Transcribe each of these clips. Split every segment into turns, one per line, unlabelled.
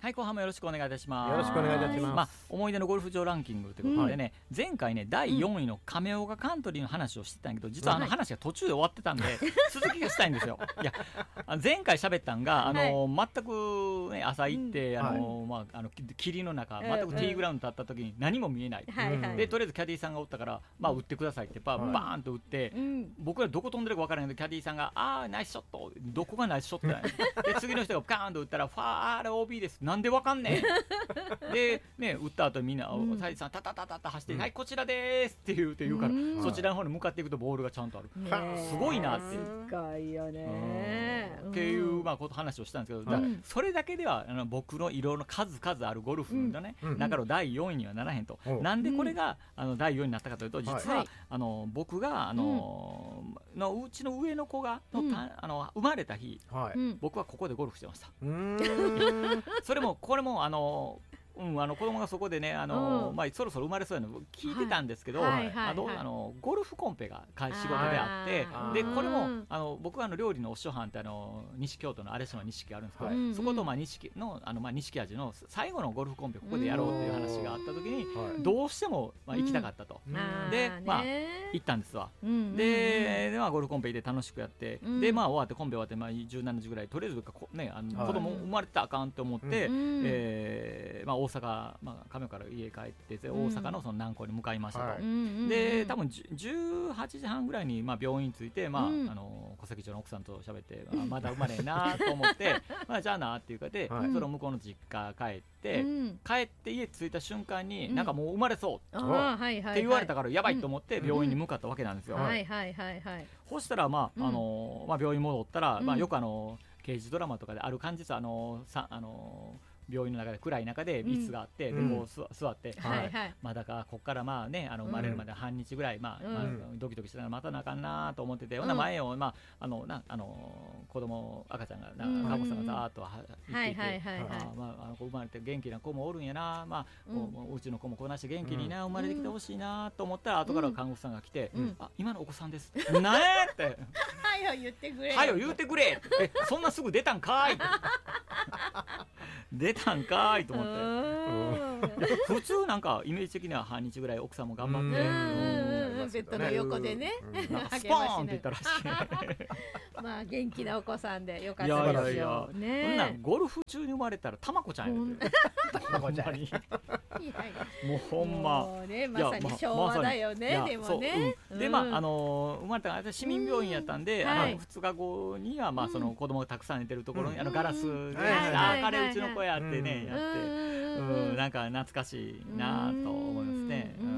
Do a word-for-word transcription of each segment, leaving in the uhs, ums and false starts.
はい、後半もよろしくお願いいたします。
よろしくお願いいたします。
まあ、思い出のゴルフ場ランキングということでね、うん、前回ねだいよんいの亀岡カントリーの話をしてたんやけど、実はあの話が途中で終わってたんで、はい、続きがしたいんですよ。いや、前回喋ったんがあの、はい、全く、ね、朝行って、うん、あの、はい、まあ、あの霧の中全くティーグラウンド立った時に何も見えない、うん、でとりあえずキャディーさんがおったから、まあ、打ってくださいってバーンと打って、うん、僕らどこ飛んでるか分からないけどキャディーさんがあーナイスショット、どこがナイスショットだよで次の人がガーンと打ったらファール オービー です、なんでわかんねえで、ね、打った後みんな、うん、サイズさんタタタタタ走って、うん、はいこちらですって言うって言うから、うん、そちらの方に向かっていくとボールがちゃんとある、すごいなっていう
すごいよね、
うん、っていう、まあ、こと話をしたんですけど、うん、それだけではあの僕のいろいろ数々あるゴルフのね、うん、中のだいよんいにはならへんと、うん、なんでこれがあのだいよんいになったかというと、実は、はい、あの僕があの、うん、のうちの上の子がの、うん、あの生まれた日、はい、僕はここでゴルフしてました。うーんそれもこれもあのうん、あの子供がそこでねあの、うんまあ、そろそろ生まれそうなの聞いてたんですけど、はいはいはいはい、あのあのゴルフコンペが仕事であってでこれもあの僕はあの料理のお師匠はんってあの西京都の有島錦あるんですけど、はい、そことまあ錦のあのまあ錦味の最後のゴルフコンペここでやろうという話があった時に、うん、どうしてもまあ行きたかったと、うん、でまあ行ったんですわ、うん、で、でまあ、ゴルフコンペで楽しくやって、うん、でまあ終わってコンペ終わってまあじゅうしちじぐらいとりあえずこ、ね、あの子供生まれてたらあかんと思って、うんえーまあ、大阪、まあ、亀岡から家帰って大阪のその南港に向かいましたと、うん、で多分じゅうはちじはんぐらいにまあ病院着いて、まあうん、あの戸籍長の奥さんと喋って、まあ、まだ生まれんなと思ってまあじゃあなっていうかで、はい、その向こうの実家帰って、うん、帰って家着いた瞬間に、うん、なんかもう生まれそうって言われたからやばいと思って病院に向かったわけなんですよ、はいはいはいはい、そしたら、まああのまあ、病院戻ったら、うんまあ、よくあの刑事ドラマとかである感じです。あのさあの病院の中で暗い中で椅子があって、うん、でこう座って、うんはいはいまあ、だからここからまあ、ね、あの生まれるまで半日ぐらい、まあうんまあ、ドキドキしてたらまたなあかんなと思ってて、うん、前を、まあ、あのなあの子供赤ちゃんが看護師さんがざーっと行っていて生まれて元気な子もおるんやな、まあうん、うちの子もこなして元気にな生まれてきてほしいなと思ったら後から看護師さんが来て、うん、あ今のお子さんですなんやって
はよ言ってくれ
はよ言ってくれえそんなすぐ出たんかいって出たんかいと思って普通なんかイメージ的には半日ぐらい奥さんも頑張って
ベッドの横でね
なんかスポーンって言ったらしい
まあ元気なお子さんでよかったですよ。
いやいやいや、ね、そんなゴルフ中に生まれたらたまこちゃんやでたまこちゃんにもうほんま
もう、ね、まさに昭和だよね、ま、でもね、
うん、でまああのー、生まれた市民病院やったんで、うんあのふつかごにはまあその子供がたくさん寝てるところに、うん、あのガラスで、うん、ああ彼うちの子やってね、うん、やって、うん、なんか懐かしいなと思いますね、うん、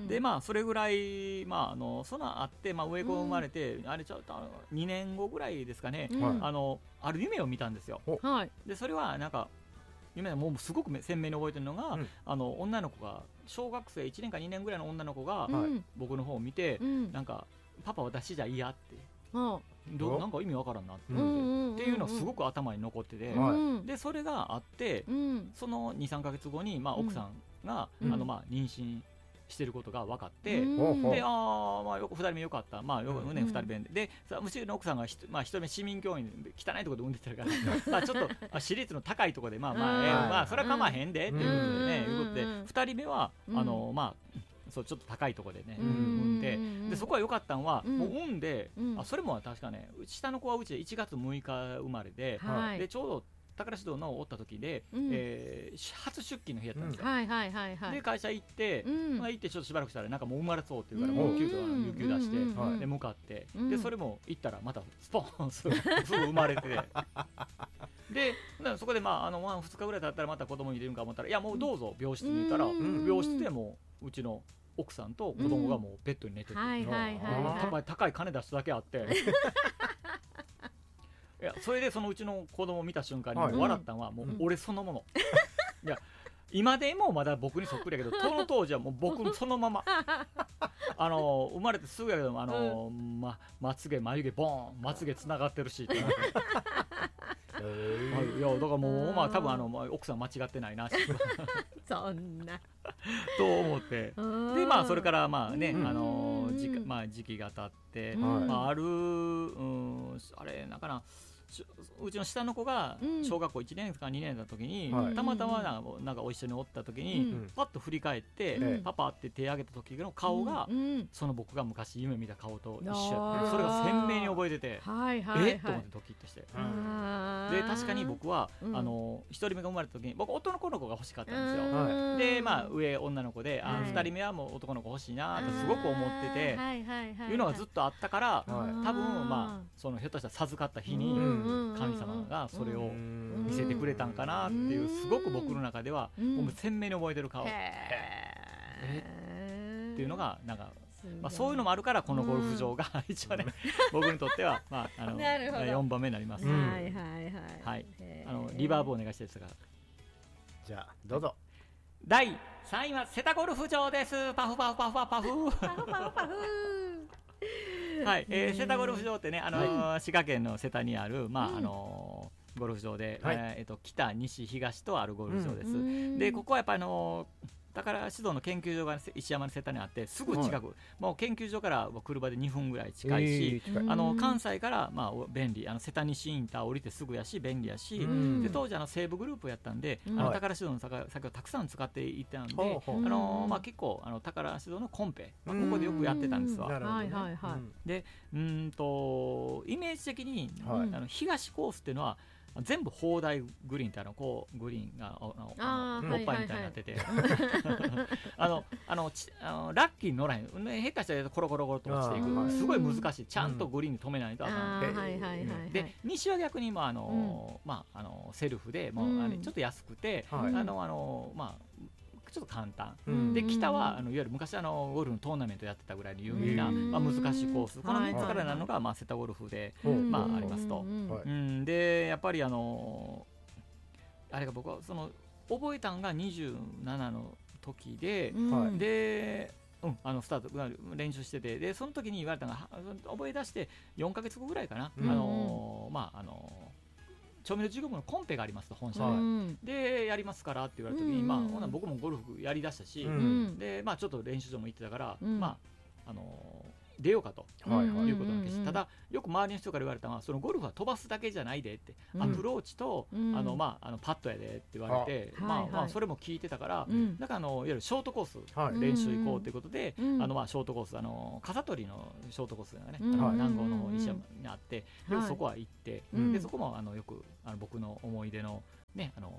でまあそれぐらい、まあ、あのそのあって、まあ、上子生まれて、うん、あれちょっとにねんごぐらいですかね、うん、あのある夢を見たんですよ、はい、でそれはなんか夢もうすごく鮮明に覚えてるのが、うん、あの女の子が小学生いちねんかにねんぐらいの女の子が、うん、僕の方を見て、うん、なんかパパ私じゃ嫌ってどなんか意味わからんなって思って、うん、っていうのがすごく頭に残ってて、うん、でそれがあって、うん、その にさんかげつごに、まあ、奥さんが、うん、あのまあ妊娠してることが分かって、うん、であ、まあ、よくふたりめよかった、まあよくね、ふたりめででさむしろの奥さんがひと、まあ、ひとりめ市民教員で汚いところで産んでたからまあちょっと私立の高いところでまあまあ、えー、まあそれは構わへんでっていうことでね、いうことでふたりめはあのまあそうちょっと高いところでね、産んで、でそこは良かったのは、うん、もう産んで、うん、あそれも確かね下の子はうちでいちがつむいか生まれで、はい、でちょうど宝指導のおった時で、うんえー、初出勤の日やったんですよ、うんはいはいはいはい、で会社行って、うんまあ、行ってちょっとしばらくしたらなんかもう生まれそうっていうから、うん、もう急遽有給出して、うん、で向かって、うん、でそれも行ったらまたスポーンすぐ生まれてでそこで、まあ、あのまあふつかぐらい経ったらまた子供に入れるんか思ったらいやもうどうぞ病室にいたら、うん、病室でもううちの奥さんと子供がもうベッドに寝てて、うんはいはいはいはい、高い金出すだけあっていやそれでそのうちの子供を見た瞬間に笑ったのはもう俺そのもの、うん、いや今でもまだ僕にそっくりやけどその当時はもう僕そのままあの生まれてすぐやけどあの、うんま、まつげ眉毛ボーンまつげつながってるしってなっていやだからもう、まあ、多分あの、まあ、奥さん間違ってないな
そんな
と思ってで、まあ、それからまあ、ねあの時, まあ、時期が経って、はいまあ、ある、うん、あれなんかなうちの下の子が小学校いちねんかにねんの時に、うん、たまたまなんかなんかお一緒におった時に、うん、パッと振り返って、うん、パパって手を挙げた時の顔が、うん、その僕が昔夢見た顔と一緒やって、それが鮮明に覚えてて、はいはいはい、えっと思ってドキッとして、うん、で確かに僕は、うん、あの一人目が生まれた時に僕男の子が欲しかったんですよ、はい、でまあ上女の子で、あ、はい、ふたりめはもう男の子欲しいなってすごく思ってて、はいはいはい、いうのがずっとあったから、はい、多分まあそのひょっとしたら授かった日に神様がそれを見せてくれたんかなっていう、すごく僕の中では僕鮮明に覚えてる顔っていうのがなんか、まあ、そういうのもあるからこのゴルフ場が一応ね僕にとってはまああのよんばんめになります。はいはいはい、はい、あのリバーブお願いしてですが、
じゃあどうぞ。
だいさんいは瀬田ゴルフ場です。パフパフパフパフパフ
パフパフパフ
はい、えー、瀬田ゴルフ場ってね、あのーはい、滋賀県の瀬田にある、まあ、うん、あのー、ゴルフ場で、はい、えー、と北西東とあるゴルフ場です、うん、でここはやっぱりあのー宝指導の研究所が石山の瀬田にあってすぐ近く、はい、もう研究所から車でにふんぐらい近いし、えー、あの関西からまあ便利、あの瀬田西インター降りてすぐやし便利やし、で当時あの西武グループやったんで、あの宝指導の酒をたくさん使っていったんで、はい、あのまあ、結構あの宝指導のコンペ、まあ、ここでよくやってたんですわ。でうんとイメージ的に、はい、あの東コースっていうのは全部砲台グリーンってあのこうグリーンがおっぱいみたいになってて、あのあのあのラッキーに乗らへん、下手したらコロコロコロと落ちていく、すごい難しい、ちゃんとグリーンに止めないとあかん。で西は逆にまああの、うん、まああのセルフでもう、うん、あれちょっと安くて、はい、あのあのまあちょっと簡単、うん、で北はあのいわゆる昔あのゴルフのトーナメントやってたぐらいの有名な、まあ、難しいコース、このみっつからなるのが、まあ、瀬田ゴルフで、まあ、ありますと、うん、でやっぱりあのあれが僕はその覚えたんがにじゅうななの時で、うん、でうん、あのスタート練習してて、でその時に言われたのが覚え出してよんかげつごぐらいかな、うん、あのまああの調味料事業部のコンペがありますと本社で、うん、でやりますからって言われた時に、うん、まあ、ほな僕もゴルフやりだしたし、うん、でまあ、ちょっと練習場も行ってたから、うん、まああのー、出ようかと、はい、いうことなんです、うん、ただよく周りの人から言われたのはそのゴルフは飛ばすだけじゃないでって、うん、アプローチと、うん、あのまあ、あのパットやでって言われて、まあはいはい、まあ、それも聞いてたから、うん、だからあのいわゆるショートコース、はい、練習行こうということで、うん、あのまあショートコース、あの笠取のショートコースがね、うん、あの南郷の石山にあって、うん、でそこは行って、はい、でそこもあのよくあの僕の思い出のね、あの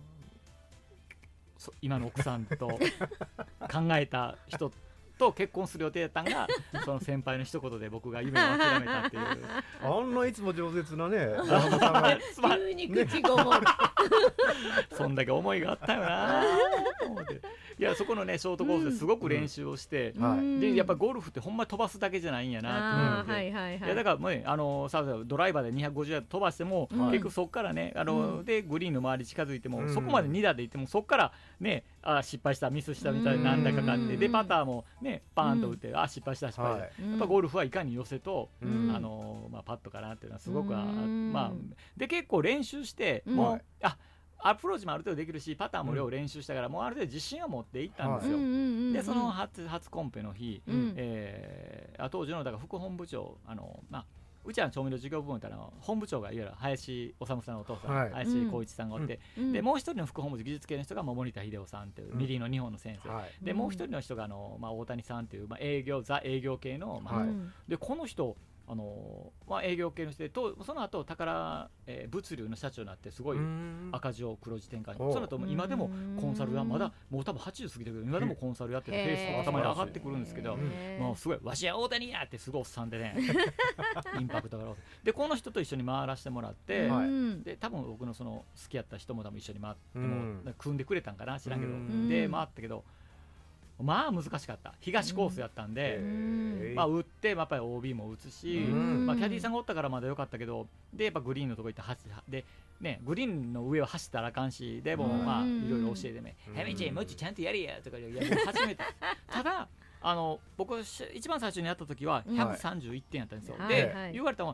今の奥さんと考えた人と結婚する予定だったんがその先輩の一言で僕が夢を諦めたっていう。
あんないつも饒舌なね
急に口ごもる
そんだけ思いがあったよなと思って、いやそこのねショートコースですごく練習をして、うん、でやっぱりゴルフってほんまに飛ばすだけじゃないんやなって思って、いやだからもう、ね、あのさドライバーでにひゃくごじゅうヤード飛ばしても、うん、結局そこからねあの、うん、でグリーンの周り近づいても、うん、そこまでに打で行ってもそこからねあ失敗したミスしたみたいな何だかかって、でパターもねパーンと打って、うん、あ失敗した失敗した、はい、やっぱゴルフはいかに寄せと、うん、あのまあ、パットかなっていうのはすごく、うん、まあで結構練習して、うん、もうあアプローチもある程度できるしパターンも量練習したから、うん、もうある程度自信を持っていったんですよ、はい、でその 初, 初コンペの日、うんえー、当時のだから副本部長あの、まあうちは調味料事業部門って本部長がいわゆる林修さんのお父さん、はい、林光一さんがおって、うん、でもう一人の副本部長技術系の人が森田秀夫さんという、うん、ミリの日本の先生、はい、でもう一人の人があの、まあ、大谷さんという、まあ、営業ザ営業系の、まあはい、でこの人あのまあ、営業系の人でとその後宝、えー、物流の社長になってすごい赤字を黒字展開、その後今でもコンサルはまだもう多分はちじゅう過ぎてるけど今でもコンサルやっててペースが頭に上がってくるんですけど、もうすごいわしや大谷やってすごいおっさんでねインパクトがあるでこの人と一緒に回らせてもらって、で多分僕のその好きやった人も多分一緒に回っても組んでくれたんかな知らんけど、で回ったけどまあ難しかった。東コースやったんで、うんまあ、打って、まあ、やっぱり オービー も打つし、うんまあ、キャディーさんがおったからまだ良かったけど、でやっぱグリーンのとこ行って走で、ね、グリーンの上を走ったらあかんし、でも、まあ、いろいろ教えてね、ヘミチもうちちゃんとやりやとかいや初めてただあの僕一番最初にやった時はひゃくさんじゅういってんやったんですよ、はい、で、はい、言われたのは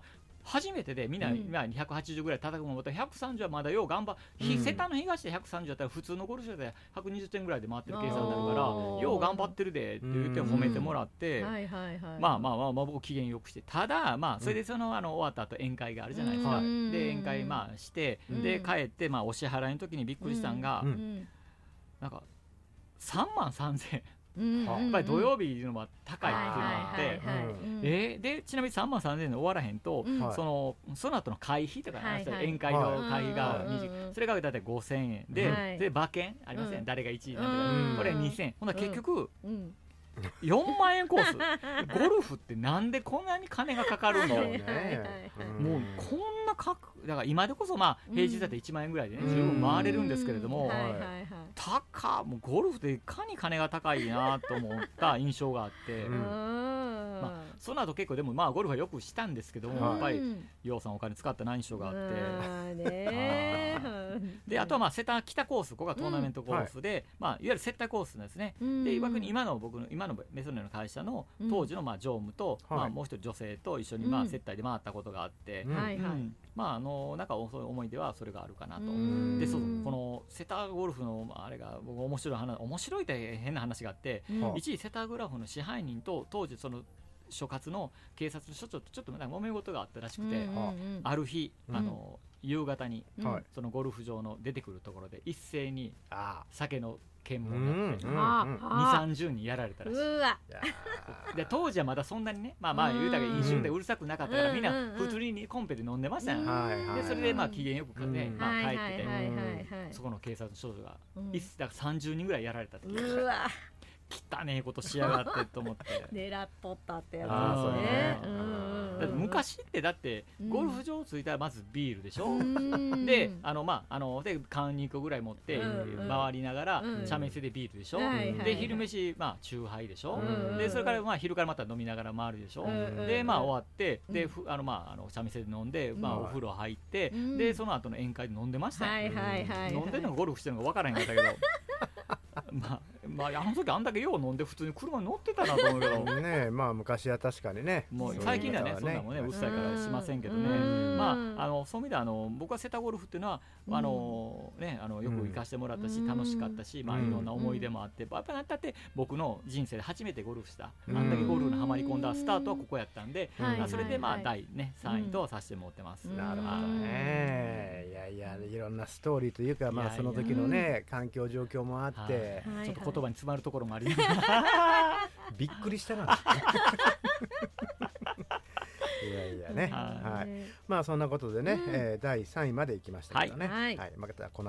初めてでみんな、うん、今ひゃくはちじゅうぐらい叩くもんひゃくさんじゅうはまだよう頑張る、うん、瀬田の東でひゃくさんじゅうだったら普通のゴルフ場でひゃくにじゅってんぐらいで回ってる計算になるからよう頑張ってるでって言って褒めてもらって、まあまあまあ、まあ、僕機嫌よくしてただまあそれでその、あの終わった後宴会があるじゃないですか、うん、で宴会まあして、うん、で帰ってまあお支払いの時にびっくりしたんが、うん、なんかさんまんさんぜんえんやっぱり土曜日のは高いっていうのがあって、えー、でちなみにさんまんさんぜんえんで終わらへんと、うん、そのその後の会費とか、ねはいはい、宴会の会費が短い、それがだいたいごせんえんで、はい、で馬券ありません、うん、誰がいちいなんとか、うん、これにせんえん、ほんなら結局、うんうんよんまんえんコースゴルフってなんでこんなに金がかかるのもうこんなかくだから今でこそまあ平日だっていちまんえんぐらいでね十分回れるんですけれども、高もうゴルフっていかに金が高いなと思った印象があって、うんまあ、その後結構でもまあゴルフはよくしたんですけども、やっぱりようさんお金使ったな印象があって、であとはまあ瀬田北コース、ここがトーナメントコースで、まあいわゆる接待コースですね。でいわくに今の僕の今のメソネの会社の当時のまあ常務と、まあもう一人女性と一緒にまあ接待で回ったことがあって、まああのなんかそういう思い出はそれがあるかなと。でそうこの瀬田ゴルフのあれが僕面白い話、面白いって変な話があって、一時瀬田グラフの支配人と当時その所轄の警察の署長とちょっと揉め事があったらしくて、ある日あの夕方にそのゴルフ場の出てくるところで一斉に酒の検問があってにじゅう、さんじゅうにんやられたらしい。で当時はまだそんなにね、まあまあ言うたら飲酒でうるさくなかったからみんな普通にコンペで飲んでましたよ。でそれでまあ機嫌よくね、まあ帰ってて、そこの警察の少女がだからさんじゅうにんぐらいやられたって。うわ汚ねえことしやがってと思って
狙っとったってやつですね。
だって昔ってだってゴルフ場着いたらまずビールでしょ、うん、であのまああので缶にこぐらい持って回りながら茶飯でビールでしょ、うん、で昼飯まあチューハイでしょ、うん、でそれからまあ昼からまた飲みながら回るでしょ、うん、でまあ終わってであのまああの茶飯で飲んでまあお風呂入って、うん、でその後の宴会で飲んでましたよ、飲んでるのかゴルフしてるのか分からへんかったけどまあまあ、あの時あんだけよう飲んで普通に車に乗ってたなと思うけど
ね、まあ昔は確かにね、
もう最近ではねそんなもんねうっさいからしませんけどね、まああのそういう意味ではあの僕は瀬田ゴルフっていうのはあのねあのよく行かせてもらったし楽しかったし、まあいろんな思い出もあって、やっぱりだって僕の人生で初めてゴルフした、あんだけゴルフのハマり込んだスタートはここやったんで、それでまあだいねさんいとさせてもらってます。
なるほどね。いやいやいろんなストーリーというか、まあその時のね環境状況もあって
ちょっと言葉に詰まるところもあり
びっくりしたな。いやいやね、はい、まあそんなことでね、うんえー、だいさんいまで行きましたけどね、はいはい、またこの